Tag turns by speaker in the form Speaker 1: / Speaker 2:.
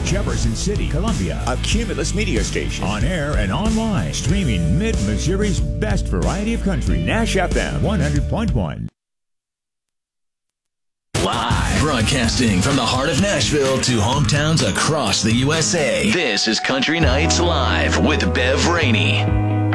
Speaker 1: Jefferson City, Columbia.
Speaker 2: A Cumulus media station.
Speaker 1: On air and online. Streaming Mid-Missouri's best variety of country. Nash FM 100.1.
Speaker 3: Live. Broadcasting from the heart of Nashville to hometowns across the USA. This is Country Nights Live with Bev Rainey.